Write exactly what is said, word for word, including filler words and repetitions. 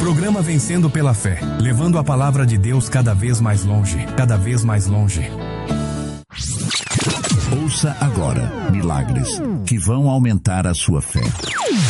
Programa Vencendo pela Fé, levando a palavra de Deus cada vez mais longe, cada vez mais longe. Ouça agora milagres que vão aumentar a sua fé.